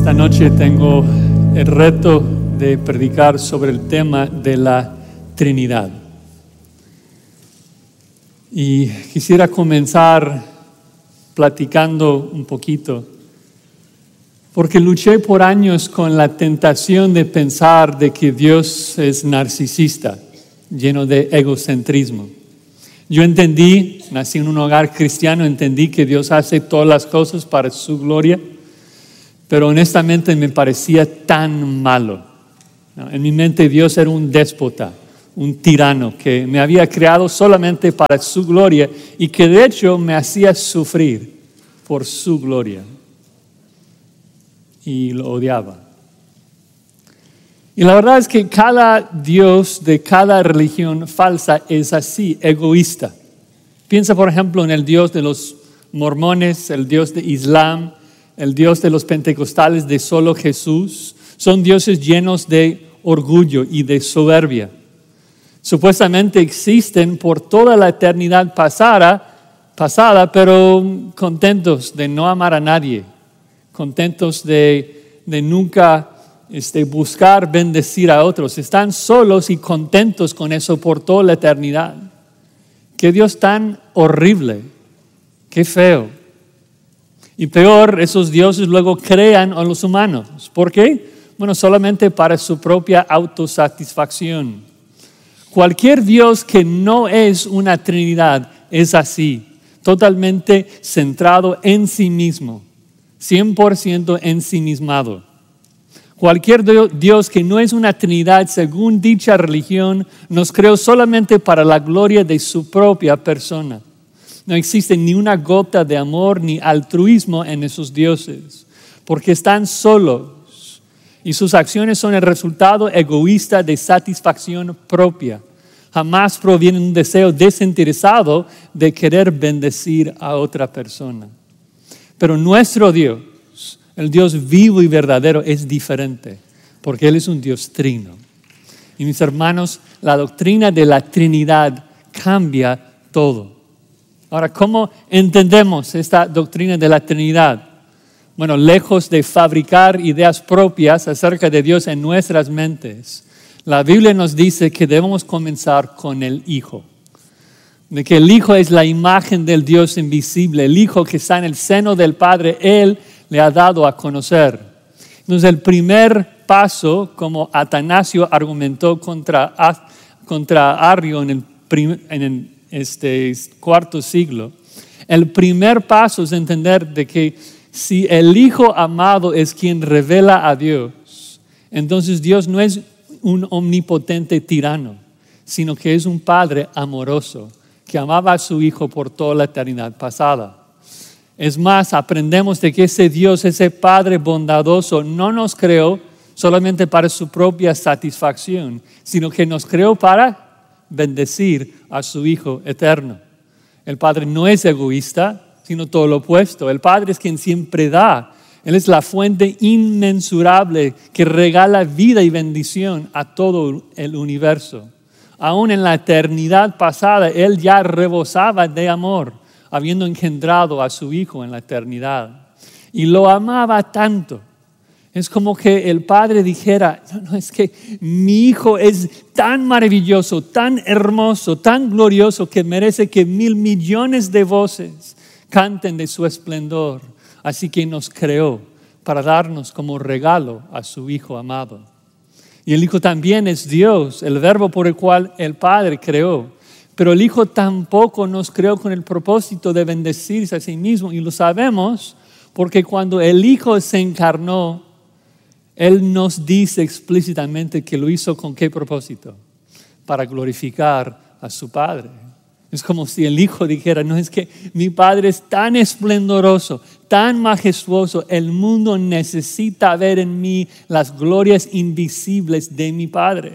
Esta noche tengo el reto de predicar sobre el tema de la Trinidad. Y quisiera comenzar platicando un poquito, porque luché por años con la tentación de pensar de que Dios es narcisista, lleno de egocentrismo. Yo entendí, nací en un hogar cristiano, entendí que Dios hace todas las cosas para su gloria, pero honestamente me parecía tan malo. En mi mente Dios era un déspota, un tirano que me había creado solamente para su gloria y que de hecho me hacía sufrir por su gloria. Y lo odiaba. Y la verdad es que cada Dios de cada religión falsa es así, egoísta. Piensa, por ejemplo, en el Dios de los mormones, el Dios de Islam, el Dios de los pentecostales de solo Jesús. Son dioses llenos de orgullo y de soberbia. Supuestamente existen por toda la eternidad pasada, pero contentos de no amar a nadie, contentos de nunca buscar bendecir a otros. Están solos y contentos con eso por toda la eternidad. Qué Dios tan horrible, qué feo. Y peor, esos dioses luego crean a los humanos. ¿Por qué? Bueno, solamente para su propia autosatisfacción. Cualquier Dios que no es una Trinidad es así, totalmente centrado en sí mismo, 100% ensimismado. Cualquier Dios que no es una Trinidad, según dicha religión, nos creó solamente para la gloria de su propia persona. No existe ni una gota de amor ni altruismo en esos dioses, porque están solos y sus acciones son el resultado egoísta de satisfacción propia. Jamás provienen de un deseo desinteresado de querer bendecir a otra persona. Pero nuestro Dios, el Dios vivo y verdadero, es diferente, porque Él es un Dios trino. Y mis hermanos, la doctrina de la Trinidad cambia todo. Ahora, ¿cómo entendemos esta doctrina de la Trinidad? Bueno, lejos de fabricar ideas propias acerca de Dios en nuestras mentes, la Biblia nos dice que debemos comenzar con el Hijo. De que el Hijo es la imagen del Dios invisible, el Hijo que está en el seno del Padre, Él le ha dado a conocer. Entonces, el primer paso, como Atanasio argumentó contra Arrio en el cuarto siglo, el primer paso es entender de que si el Hijo amado es quien revela a Dios, entonces Dios no es un omnipotente tirano, sino que es un Padre amoroso que amaba a su Hijo por toda la eternidad pasada. Es más, aprendemos de que ese Dios, ese Padre bondadoso, no nos creó solamente para su propia satisfacción, sino que nos creó para bendecir a su Hijo eterno. El Padre no es egoísta, sino todo lo opuesto. El Padre es quien siempre da. Él es la fuente inmensurable que regala vida y bendición a todo el universo. Aún en la eternidad pasada, Él ya rebosaba de amor, habiendo engendrado a su Hijo en la eternidad. Y lo amaba tanto. Es como que el Padre dijera, no, es que mi Hijo es tan maravilloso, tan hermoso, tan glorioso que merece que 1,000 millones de voces canten de su esplendor. Así que nos creó para darnos como regalo a su Hijo amado. Y el Hijo también es Dios, el verbo por el cual el Padre creó. Pero el Hijo tampoco nos creó con el propósito de bendecirse a sí mismo. Y lo sabemos porque cuando el Hijo se encarnó, Él nos dice explícitamente que lo hizo ¿con qué propósito? Para glorificar a su Padre. Es como si el Hijo dijera, no, es que mi Padre es tan esplendoroso, tan majestuoso, el mundo necesita ver en mí las glorias invisibles de mi Padre.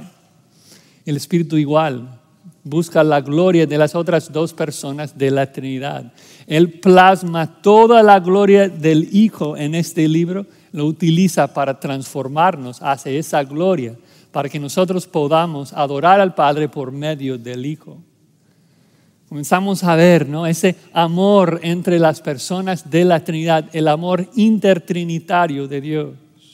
El Espíritu igual busca la gloria de las otras dos personas de la Trinidad. Él plasma toda la gloria del Hijo en este libro, lo utiliza para transformarnos hacia esa gloria, para que nosotros podamos adorar al Padre por medio del Hijo. Comenzamos a ver, ¿no?, ese amor entre las personas de la Trinidad, el amor intertrinitario de Dios.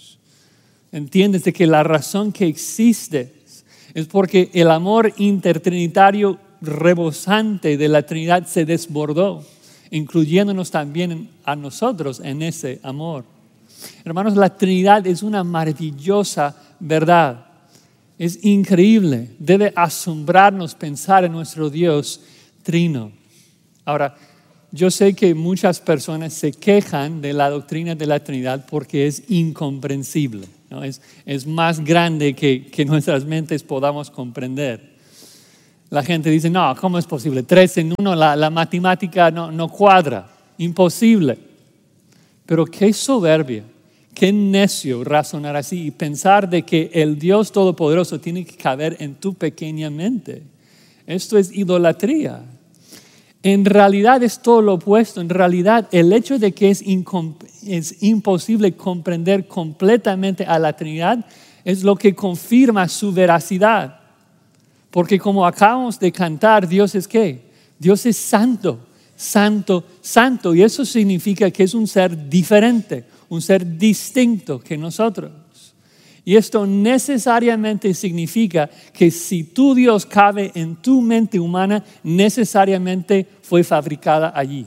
entiendes de que la razón que existe es porque el amor intertrinitario rebosante de la Trinidad se desbordó, incluyéndonos también a nosotros en ese amor. Hermanos, la Trinidad es una maravillosa verdad. Es increíble. Debe asombrarnos pensar en nuestro Dios trino. Ahora, yo sé que muchas personas se quejan de la doctrina de la Trinidad porque es incomprensible, ¿no? Es más grande que nuestras mentes podamos comprender. La gente dice, no, ¿cómo es posible? 3 en 1, la matemática no cuadra. Imposible. Pero qué soberbia, qué necio razonar así y pensar de que el Dios Todopoderoso tiene que caber en tu pequeña mente. Esto es idolatría. En realidad es todo lo opuesto. En realidad el hecho de que es imposible comprender completamente a la Trinidad es lo que confirma su veracidad. Porque como acabamos de cantar, Dios es ¿qué? Dios es santo, santo, santo. Y eso significa que es un ser diferente, un ser distinto que nosotros. Y esto necesariamente significa que si tu Dios cabe en tu mente humana, necesariamente fue fabricada allí.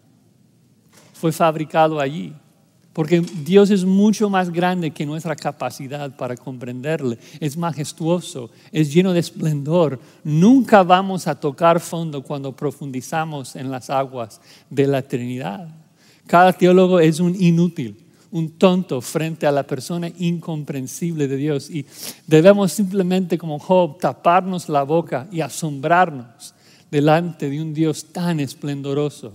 Fue fabricado allí. Porque Dios es mucho más grande que nuestra capacidad para comprenderle. Es majestuoso, es lleno de esplendor. Nunca vamos a tocar fondo cuando profundizamos en las aguas de la Trinidad. Cada teólogo es un inútil, un tonto frente a la persona incomprensible de Dios. Y debemos simplemente, como Job, taparnos la boca y asombrarnos delante de un Dios tan esplendoroso.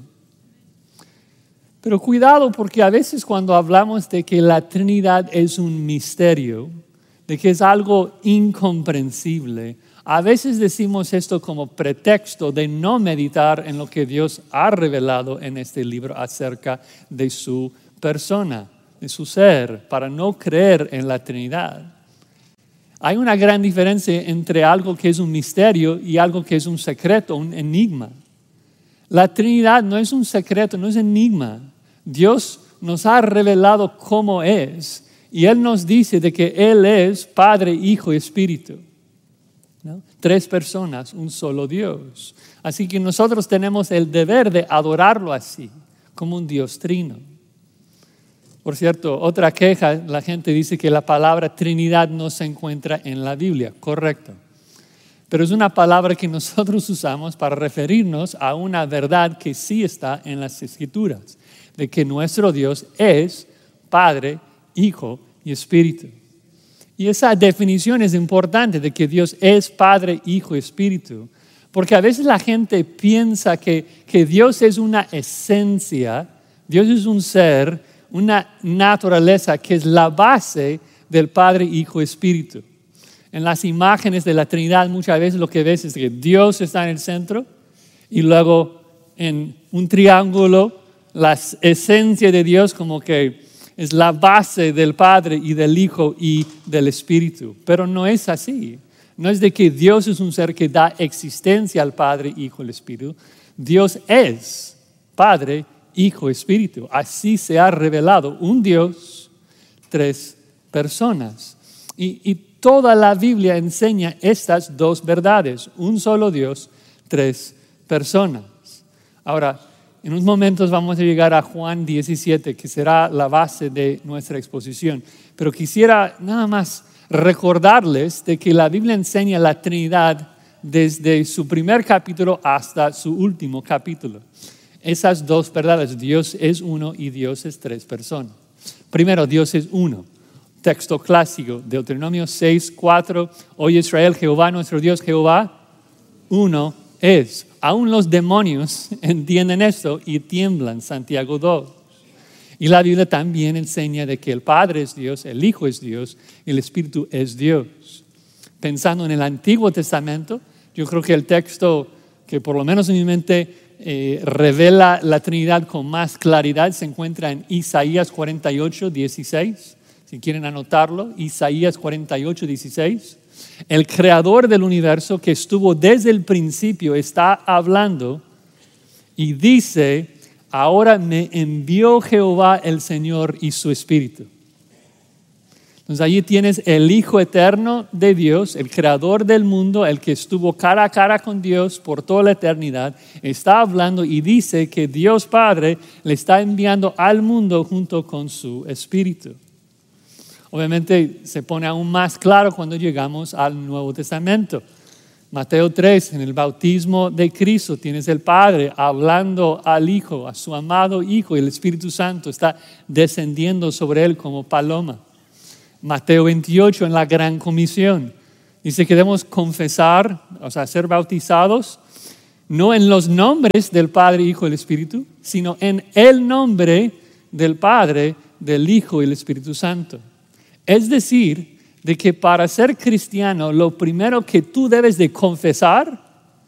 Pero cuidado, porque a veces cuando hablamos de que la Trinidad es un misterio, de que es algo incomprensible, a veces decimos esto como pretexto de no meditar en lo que Dios ha revelado en este libro acerca de su persona, de su ser, para no creer en la Trinidad. Hay una gran diferencia entre algo que es un misterio y algo que es un secreto, un enigma. La Trinidad no es un secreto, no es enigma. Dios nos ha revelado cómo es y Él nos dice de que Él es Padre, Hijo y Espíritu, ¿no? 3 personas, un solo Dios. Así que nosotros tenemos el deber de adorarlo así, como un Dios trino. Por cierto, otra queja, la gente dice que la palabra Trinidad no se encuentra en la Biblia. Correcto. Pero es una palabra que nosotros usamos para referirnos a una verdad que sí está en las Escrituras, de que nuestro Dios es Padre, Hijo y Espíritu. Y esa definición es importante, de que Dios es Padre, Hijo y Espíritu, porque a veces la gente piensa que Dios es una esencia, Dios es un ser, una naturaleza que es la base del Padre, Hijo y Espíritu. En las imágenes de la Trinidad muchas veces lo que ves es que Dios está en el centro y luego en un triángulo la esencia de Dios como que es la base del Padre y del Hijo y del Espíritu. Pero no es así. No es de que Dios es un ser que da existencia al Padre, Hijo y Espíritu. Dios es Padre, Hijo y Espíritu. Así se ha revelado un Dios, 3 personas. Y toda la Biblia enseña estas 2 verdades. Un solo Dios, 3 personas. Ahora, en unos momentos vamos a llegar a Juan 17, que será la base de nuestra exposición. Pero quisiera nada más recordarles de que la Biblia enseña la Trinidad desde su primer capítulo hasta su último capítulo. Esas 2 verdades, Dios es uno y Dios es 3 personas. Primero, Dios es uno. Texto clásico, Deuteronomio 6:4. Oye Israel, Jehová nuestro Dios, Jehová uno es. Aún los demonios entienden esto y tiemblan. Santiago 2. Y la Biblia también enseña de que el Padre es Dios, el Hijo es Dios y el Espíritu es Dios. Pensando en el Antiguo Testamento, yo creo que el texto que por lo menos en mi mente revela la Trinidad con más claridad se encuentra en Isaías 48:16. Si quieren anotarlo, Isaías 48:16. El creador del universo que estuvo desde el principio está hablando y dice: ahora me envió Jehová el Señor y su Espíritu. Entonces allí tienes el Hijo eterno de Dios, el creador del mundo, el que estuvo cara a cara con Dios por toda la eternidad. Está hablando y dice que Dios Padre le está enviando al mundo junto con su Espíritu. Obviamente se pone aún más claro cuando llegamos al Nuevo Testamento. Mateo 3, en el bautismo de Cristo, tienes el Padre hablando al Hijo, a su amado Hijo, y el Espíritu Santo está descendiendo sobre él como paloma. Mateo 28, en la Gran Comisión, dice que debemos confesar, o sea, ser bautizados, no en los nombres del Padre, Hijo y el Espíritu, sino en el nombre del Padre, del Hijo y el Espíritu Santo. Es decir, de que para ser cristiano, lo primero que tú debes de confesar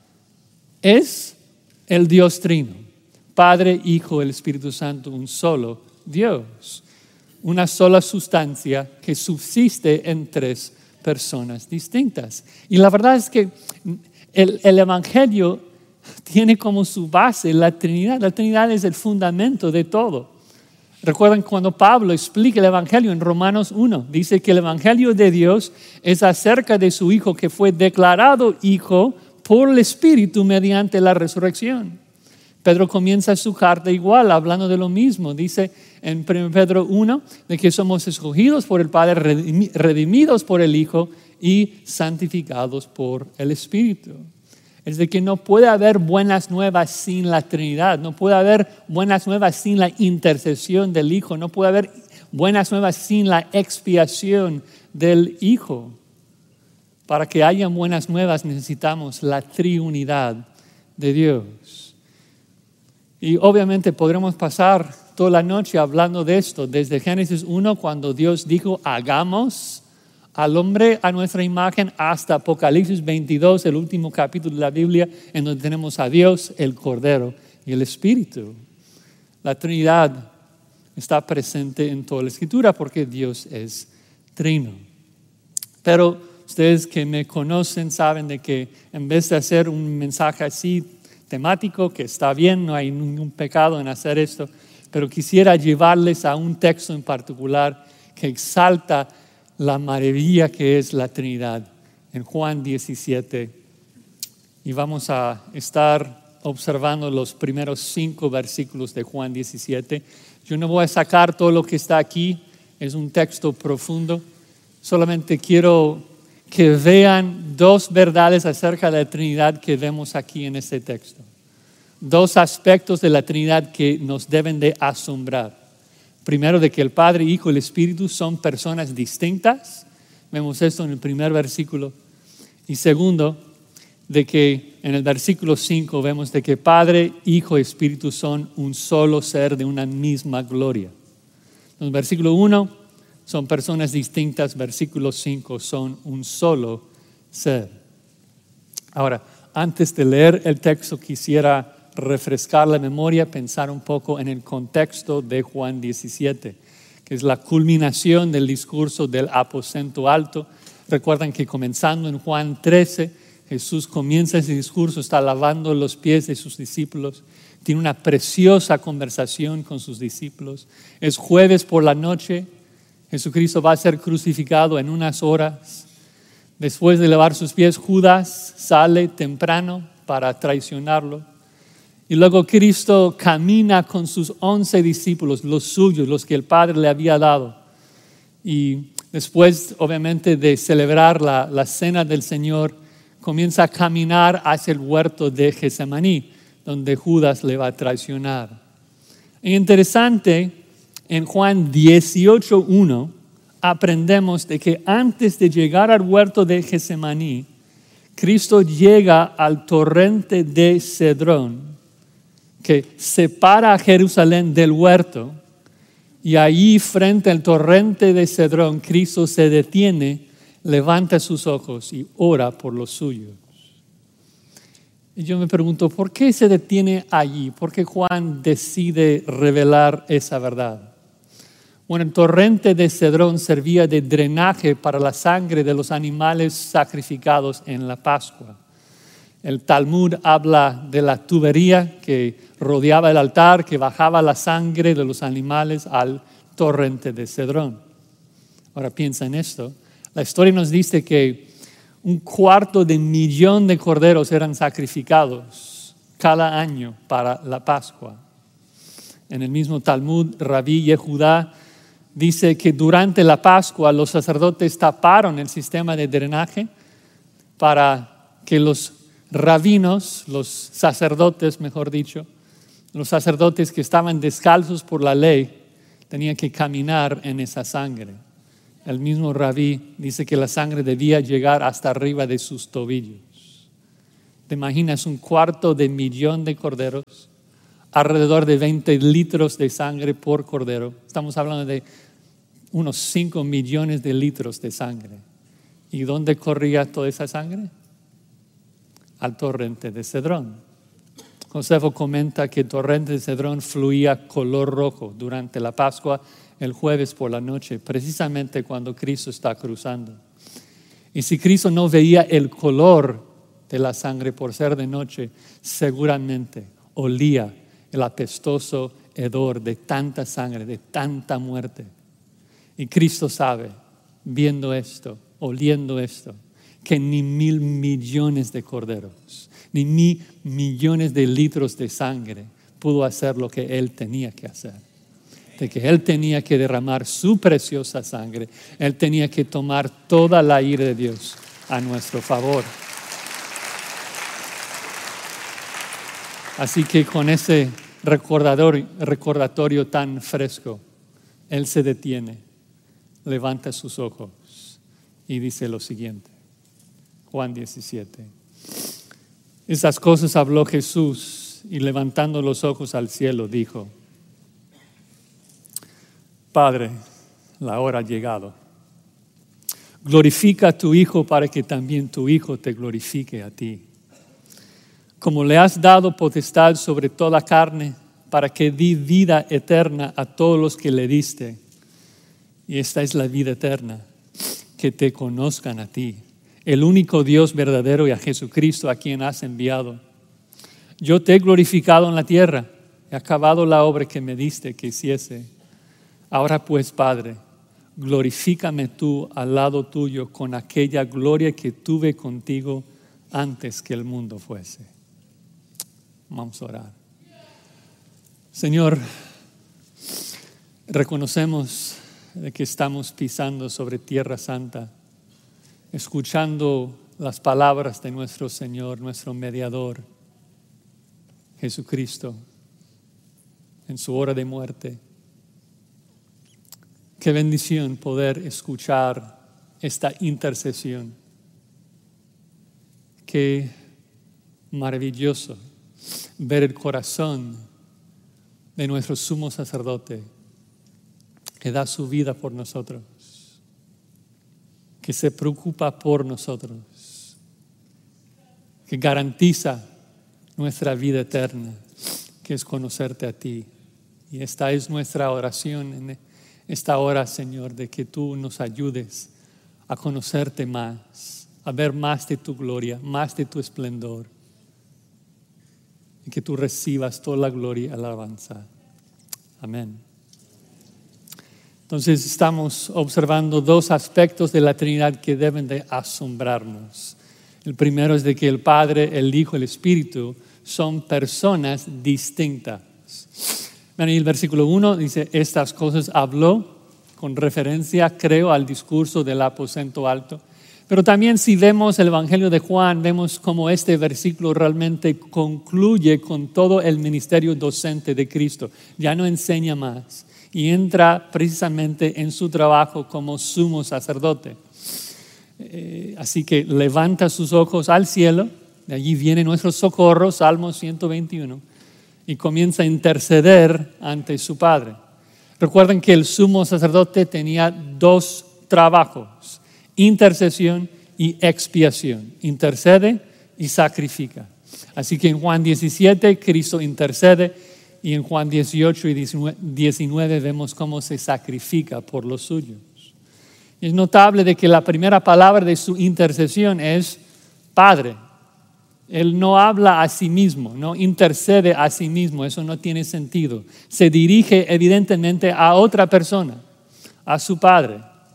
es el Dios Trino. Padre, Hijo, el Espíritu Santo, un solo Dios. Una sola sustancia que subsiste en tres personas distintas. Y la verdad es que el Evangelio tiene como su base la Trinidad. La Trinidad es el fundamento de todo. Recuerden cuando Pablo explica el Evangelio en Romanos 1, dice que el Evangelio de Dios es acerca de su Hijo que fue declarado Hijo por el Espíritu mediante la resurrección. Pedro comienza su carta igual, hablando de lo mismo. Dice en 1 Pedro 1 de que somos escogidos por el Padre, redimidos por el Hijo y santificados por el Espíritu. Es de que no puede haber buenas nuevas sin la Trinidad, no puede haber buenas nuevas sin la intercesión del Hijo, no puede haber buenas nuevas sin la expiación del Hijo. Para que haya buenas nuevas necesitamos la triunidad de Dios. Y obviamente podremos pasar toda la noche hablando de esto, desde Génesis 1, cuando Dios dijo, hagamos al hombre a nuestra imagen, hasta Apocalipsis 22, el último capítulo de la Biblia, en donde tenemos a Dios, el Cordero y el Espíritu. La Trinidad está presente en toda la Escritura porque Dios es trino. Pero ustedes que me conocen saben de que en vez de hacer un mensaje así temático, que está bien, no hay ningún pecado en hacer esto, pero quisiera llevarles a un texto en particular que exalta la maravilla que es la Trinidad, en Juan 17. Y vamos a estar observando los primeros 5 versículos de Juan 17. Yo no voy a sacar todo lo que está aquí, es un texto profundo. Solamente quiero que vean 2 verdades acerca de la Trinidad que vemos aquí en este texto. 2 aspectos de la Trinidad que nos deben de asombrar. Primero, de que el Padre, Hijo y el Espíritu son personas distintas. Vemos esto en el primer versículo. Y segundo, de que en el versículo 5 vemos de que Padre, Hijo y Espíritu son un solo ser de una misma gloria. En el versículo 1 son personas distintas, versículo 5 son un solo ser. Ahora, antes de leer el texto quisiera refrescar la memoria, pensar un poco en el contexto de Juan 17, que es la culminación del discurso del aposento alto. Recuerdan que comenzando en Juan 13, Jesús comienza ese discurso, está lavando los pies de sus discípulos, tiene una preciosa conversación con sus discípulos. Es jueves por la noche, Jesucristo va a ser crucificado en unas horas. Después de lavar sus pies, Judas sale temprano para traicionarlo. Y luego Cristo camina con sus 11 discípulos, los suyos, los que el Padre le había dado. Y después, obviamente, de celebrar la cena del Señor, comienza a caminar hacia el huerto de Getsemaní, donde Judas le va a traicionar. Es interesante, en Juan 18:1 aprendemos de que antes de llegar al huerto de Getsemaní, Cristo llega al torrente de Cedrón, que separa a Jerusalén del huerto, y allí frente al torrente de Cedrón, Cristo se detiene, levanta sus ojos y ora por los suyos. Y yo me pregunto, ¿por qué se detiene allí? ¿Por qué Juan decide revelar esa verdad? Bueno, el torrente de Cedrón servía de drenaje para la sangre de los animales sacrificados en la Pascua. El Talmud habla de la tubería que rodeaba el altar, que bajaba la sangre de los animales al torrente de Cedrón. Ahora piensa en esto. La historia nos dice que 250,000 de corderos eran sacrificados cada año para la Pascua. En el mismo Talmud, Rabí Yehudá dice que durante la Pascua los sacerdotes taparon el sistema de drenaje para que los rabinos, los sacerdotes, mejor dicho, los sacerdotes que estaban descalzos por la ley, tenían que caminar en esa sangre. El mismo Rabí dice que la sangre debía llegar hasta arriba de sus tobillos. ¿Te imaginas 250,000 de corderos? Alrededor de 20 litros de sangre por cordero. Estamos hablando de unos 5 millones de litros de sangre. ¿Y dónde corría toda esa sangre? Al torrente de Cedrón. Josefo comenta que el torrente de Cedrón fluía color rojo durante la Pascua el jueves por la noche, precisamente cuando Cristo está cruzando. Y si Cristo no veía el color de la sangre por ser de noche, seguramente olía el apestoso hedor de tanta sangre, de tanta muerte. Y Cristo sabe, viendo esto, oliendo esto, que ni 1,000 millones de corderos, ni 1,000 millones de litros de sangre pudo hacer lo que Él tenía que hacer. De que Él tenía que derramar su preciosa sangre. Él tenía que tomar toda la ira de Dios a nuestro favor. Así que con ese recordatorio tan fresco, Él se detiene, levanta sus ojos y dice lo siguiente. Juan 17. Esas cosas habló Jesús y levantando los ojos al cielo dijo: Padre, la hora ha llegado. Glorifica a tu Hijo para que también tu Hijo te glorifique a ti. Como le has dado potestad sobre toda carne, para que dé vida eterna a todos los que le diste. Y esta es la vida eterna, que te conozcan a ti, el único Dios verdadero, y a Jesucristo a quien has enviado. Yo te he glorificado en la tierra, he acabado la obra que me diste que hiciese. Ahora pues, Padre, glorifícame tú al lado tuyo con aquella gloria que tuve contigo antes que el mundo fuese. Vamos a orar. Señor, reconocemos de que estamos pisando sobre tierra santa, escuchando las palabras de nuestro Señor, nuestro mediador, Jesucristo, en su hora de muerte. Qué bendición poder escuchar esta intercesión. Qué maravilloso ver el corazón de nuestro sumo sacerdote que da su vida por nosotros, que se preocupa por nosotros, que garantiza nuestra vida eterna, que es conocerte a ti. Y esta es nuestra oración en esta hora, Señor, de que tú nos ayudes a conocerte más, a ver más de tu gloria, más de tu esplendor, y que tú recibas toda la gloria y alabanza. Amén. Entonces estamos observando dos aspectos de la Trinidad que deben de asombrarnos. El primero es de que el Padre, el Hijo, el Espíritu son personas distintas. Y el versículo 1 dice: estas cosas habló, con referencia, creo, al discurso del aposento alto. Pero también si vemos el Evangelio de Juan, vemos cómo este versículo realmente concluye con todo el ministerio docente de Cristo. Ya no enseña más y entra precisamente en su trabajo como sumo sacerdote. Así que levanta sus ojos al cielo, de allí viene nuestro socorro, Salmo 121, y comienza a interceder ante su Padre. Recuerden que el sumo sacerdote tenía dos trabajos: intercesión y expiación. Intercede y sacrifica. Así que en Juan 17 Cristo intercede, y en Juan 18 y 19 vemos cómo se sacrifica por los suyos. Es notable de que la primera palabra de su intercesión es Padre. Él no habla a sí mismo, no intercede a sí mismo, eso no tiene sentido. Se dirige evidentemente a otra persona, a su Padre.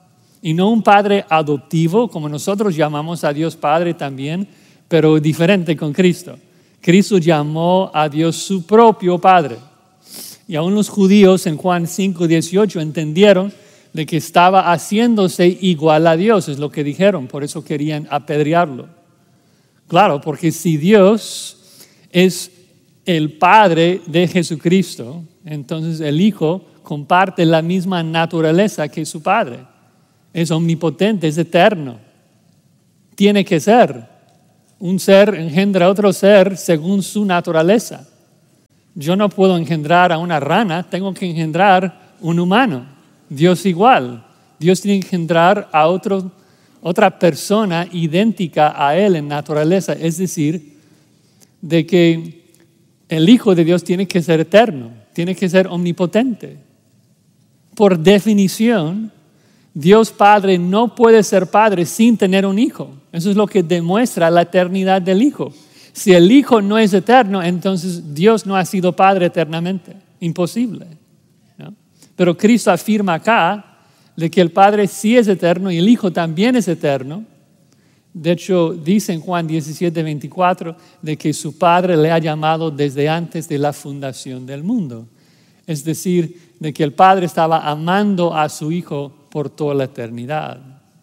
Y no un Padre adoptivo, como nosotros llamamos a Dios Padre también, pero diferente con Cristo. Cristo llamó a Dios su propio Padre. Y aún los judíos en Juan 5:18 entendieron de que estaba haciéndose igual a Dios, es lo que dijeron, por eso querían apedrearlo. Claro, porque si Dios es el Padre de Jesucristo, entonces el Hijo comparte la misma naturaleza que su Padre. Es omnipotente, es eterno. Tiene que ser. Un ser engendra a otro ser según su naturaleza. Yo no puedo engendrar a una rana, tengo que engendrar un humano. Dios igual. Dios tiene que engendrar a otra persona idéntica a Él en naturaleza. Es decir, de que el Hijo de Dios tiene que ser eterno, tiene que ser omnipotente. Por definición, Dios Padre no puede ser Padre sin tener un Hijo. Eso es lo que demuestra la eternidad del Hijo. Si el Hijo no es eterno, entonces Dios no ha sido Padre eternamente. Imposible, ¿no? Pero Cristo afirma acá de que el Padre sí es eterno y el Hijo también es eterno. De hecho, dice en Juan 17:24 de que su Padre le ha llamado desde antes de la fundación del mundo. Es decir, de que el Padre estaba amando a su Hijo por toda la eternidad.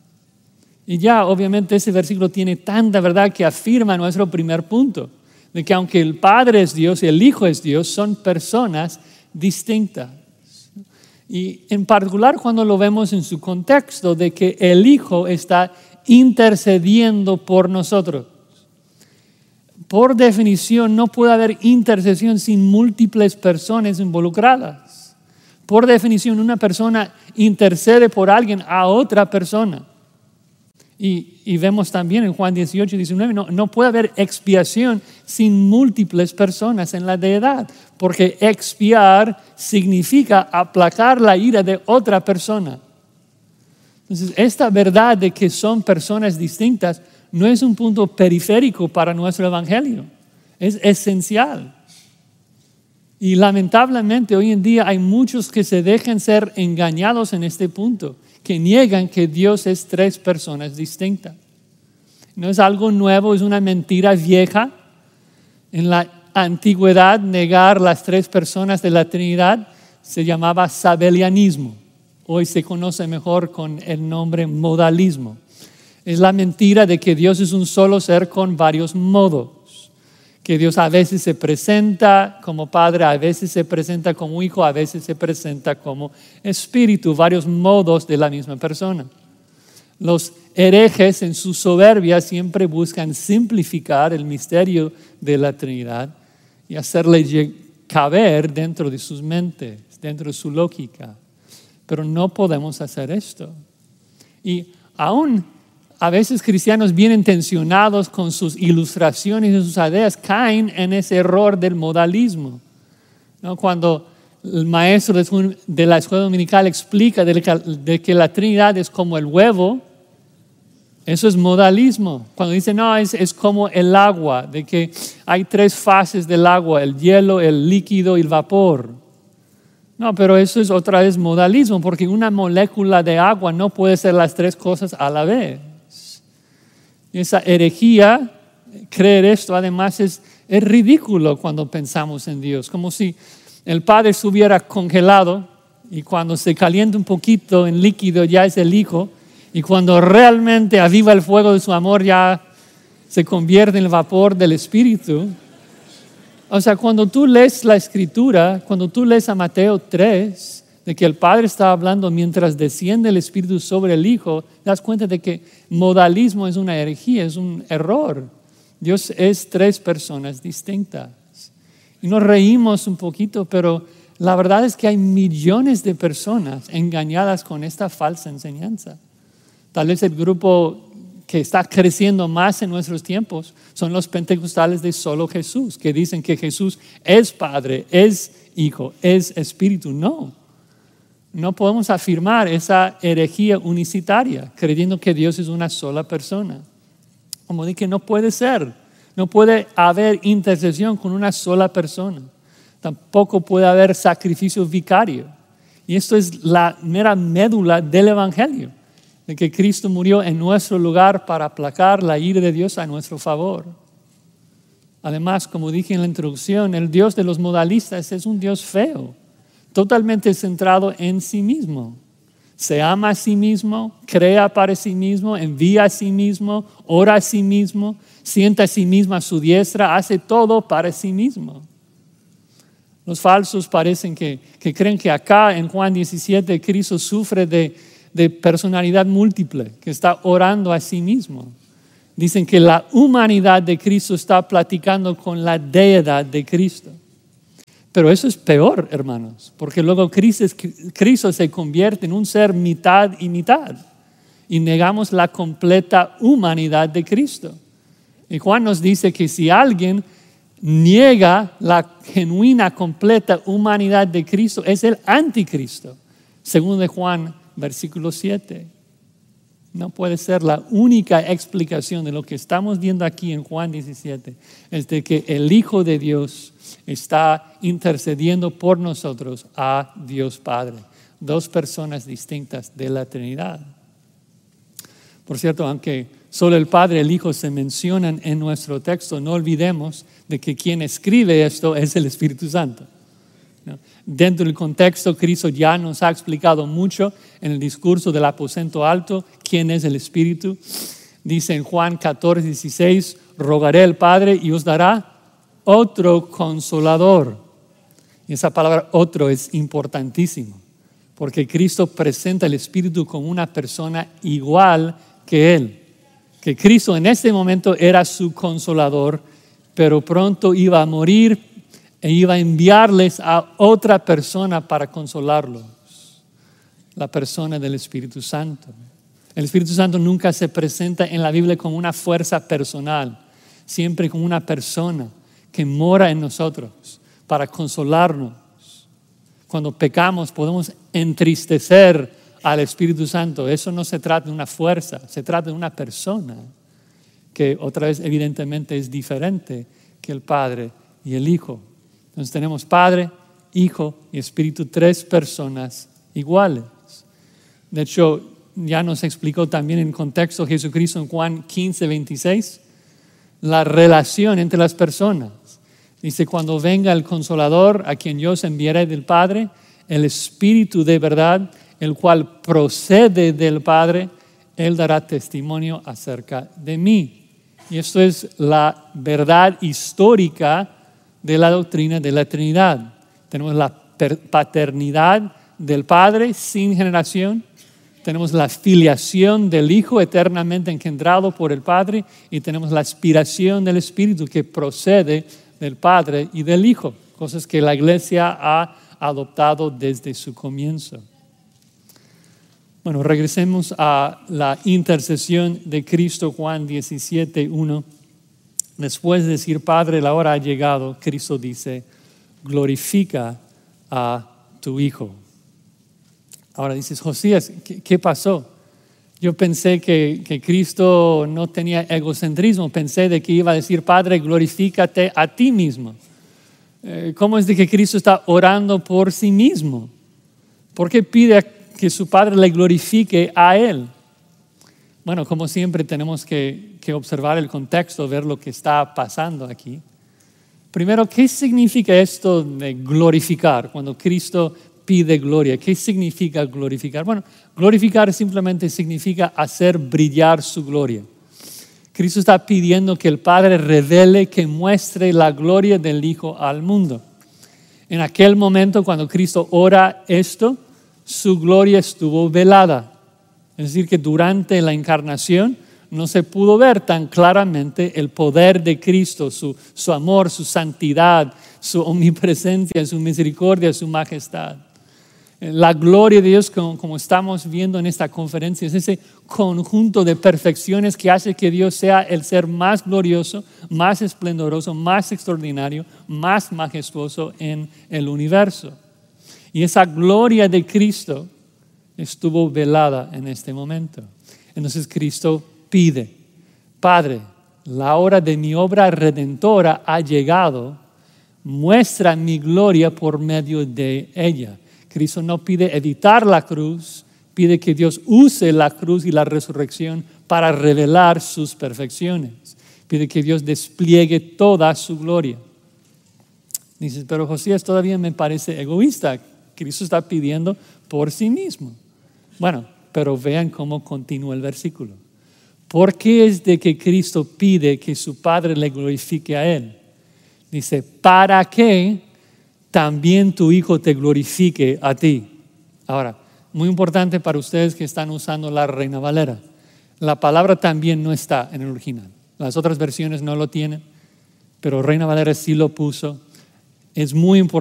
Y ya, obviamente, ese versículo tiene tanta verdad que afirma nuestro primer punto, de que aunque el Padre es Dios y el Hijo es Dios, son personas distintas. Y en particular cuando lo vemos en su contexto de que el Hijo está intercediendo por nosotros. Por definición, no puede haber intercesión sin múltiples personas involucradas. Por definición, una persona intercede por alguien a otra persona. Y vemos también en Juan 18:19, no puede haber expiación sin múltiples personas en la deidad, porque expiar significa aplacar la ira de otra persona. Entonces, esta verdad de que son personas distintas no es un punto periférico para nuestro evangelio, es esencial. Y lamentablemente hoy en día hay muchos que se dejan ser engañados en este punto, que niegan que Dios es tres personas distintas. No es algo nuevo, es una mentira vieja. En la antigüedad, negar las tres personas de la Trinidad se llamaba sabelianismo. Hoy se conoce mejor con el nombre modalismo. Es la mentira de que Dios es un solo ser con varios modos. Que Dios a veces se presenta como Padre, a veces se presenta como Hijo, a veces se presenta como Espíritu, varios modos de la misma persona. Los herejes en su soberbia siempre buscan simplificar el misterio de la Trinidad y hacerle caber dentro de sus mentes, dentro de su lógica. Pero no podemos hacer esto. Y aún a veces cristianos bien intencionados con sus ilustraciones y sus ideas caen en ese error del modalismo, ¿no? Cuando el maestro de la escuela dominical explica de que la Trinidad es como el huevo, eso es modalismo. Cuando dice no, es como el agua, de que hay tres fases del agua, el hielo, el líquido y el vapor. No, pero eso es otra vez modalismo, porque una molécula de agua no puede ser las tres cosas a la vez. Y esa herejía, creer esto, además es ridículo cuando pensamos en Dios. Como si el Padre estuviera congelado y cuando se calienta un poquito en líquido ya es el Hijo. Y cuando realmente aviva el fuego de su amor ya se convierte en el vapor del Espíritu. O sea, cuando tú lees la Escritura, cuando tú lees a Mateo 3, de que el Padre está hablando mientras desciende el Espíritu sobre el Hijo, te das cuenta de que modalismo es una herejía, es un error. Dios es tres personas distintas. Y nos reímos un poquito, pero la verdad es que hay millones de personas engañadas con esta falsa enseñanza. Tal vez el grupo que está creciendo más en nuestros tiempos son los pentecostales de solo Jesús, que dicen que Jesús es Padre, es Hijo, es Espíritu. No podemos afirmar esa herejía unicitaria, creyendo que Dios es una sola persona. Como dije, no puede ser. No puede haber intercesión con una sola persona. Tampoco puede haber sacrificio vicario. Y esto es la mera médula del Evangelio. de que Cristo murió en nuestro lugar para aplacar la ira de Dios a nuestro favor. Además, como dije en la introducción, el Dios de los modalistas es un Dios feo, totalmente centrado en sí mismo. Se ama a sí mismo, crea para sí mismo, envía a sí mismo, ora a sí mismo, sienta a sí mismo a su diestra, hace todo para sí mismo. Los falsos parecen que creen que acá en Juan 17 Cristo sufre de personalidad múltiple, que está orando a sí mismo. Dicen que la humanidad de Cristo está platicando con la deidad de Cristo. Pero eso es peor, hermanos, porque luego Cristo se convierte en un ser mitad y mitad y negamos la completa humanidad de Cristo. Y Juan nos dice que si alguien niega la genuina, completa humanidad de Cristo, es el anticristo, según de Juan, versículo 7. No puede ser la única explicación de lo que estamos viendo aquí en Juan 17, es de que el Hijo de Dios está intercediendo por nosotros a Dios Padre, dos personas distintas de la Trinidad. Por cierto, aunque solo el Padre y el Hijo se mencionan en nuestro texto, no olvidemos de que quien escribe esto es el Espíritu Santo. ¿No? Dentro del contexto, Cristo ya nos ha explicado mucho en el discurso del aposento alto quién es el Espíritu. Dice en Juan 14:16, rogaré al Padre y os dará otro consolador. Y esa palabra otro es importantísimo, porque Cristo presenta el Espíritu como una persona igual que Él. Que Cristo en este momento era su consolador, pero pronto iba a morir e iba a enviarles a otra persona para consolarlos, la persona del Espíritu Santo. El Espíritu Santo nunca se presenta en la Biblia como una fuerza personal, siempre como una persona que mora en nosotros para consolarnos. Cuando pecamos podemos entristecer al Espíritu Santo. Eso no se trata de una fuerza, se trata de una persona que otra vez evidentemente es diferente que el Padre y el Hijo. Entonces tenemos Padre, Hijo y Espíritu, tres personas iguales. De hecho, ya nos explicó también en contexto Jesucristo en Juan 15:26 la relación entre las personas. Dice, cuando venga el Consolador, a quien yo os enviaré del Padre, el Espíritu de verdad, el cual procede del Padre, Él dará testimonio acerca de mí. Y esto es la verdad histórica de la doctrina de la Trinidad. Tenemos la paternidad del Padre sin generación, tenemos la filiación del Hijo eternamente engendrado por el Padre y tenemos la aspiración del Espíritu que procede del Padre y del Hijo, cosas que la Iglesia ha adoptado desde su comienzo. Bueno, regresemos a la intercesión de Cristo, Juan 17:1. Después de decir, Padre, la hora ha llegado, Cristo dice, glorifica a tu Hijo. Ahora dices, Josías, ¿qué pasó? Yo pensé que Cristo no tenía egocentrismo, pensé de que iba a decir, Padre, glorifícate a ti mismo. ¿Cómo es de que Cristo está orando por sí mismo? ¿Por qué pide que su Padre le glorifique a Él? Bueno, como siempre tenemos que observar el contexto, ver lo que está pasando aquí. Primero, ¿qué significa esto de glorificar? Cuando Cristo pide gloria, ¿qué significa glorificar? Bueno, glorificar simplemente significa hacer brillar su gloria. Cristo está pidiendo que el Padre revele, que muestre la gloria del Hijo al mundo. En aquel momento, cuando Cristo ora esto, su gloria estuvo velada. Es decir, que durante la encarnación no se pudo ver tan claramente el poder de Cristo, su amor, su santidad, su omnipresencia, su misericordia, su majestad. La gloria de Dios, como estamos viendo en esta conferencia, es ese conjunto de perfecciones que hace que Dios sea el ser más glorioso, más esplendoroso, más extraordinario, más majestuoso en el universo. Y esa gloria de Cristo estuvo velada en este momento. Entonces Cristo pide, Padre, la hora de mi obra redentora ha llegado, muestra mi gloria por medio de ella. Cristo no pide evitar la cruz, Pide que Dios use la cruz y la resurrección para revelar sus perfecciones. Pide que Dios despliegue toda su gloria. Dices, pero Josías, todavía me parece egoísta. Cristo está pidiendo por sí mismo. Bueno, pero vean cómo continúa el versículo. ¿Por qué es de que Cristo pide que su Padre le glorifique a Él? Dice, para que también tu Hijo te glorifique a ti. Ahora, muy importante para ustedes que están usando la Reina Valera. La palabra también no está en el original. Las otras versiones no lo tienen, pero Reina Valera sí lo puso. Es muy importante.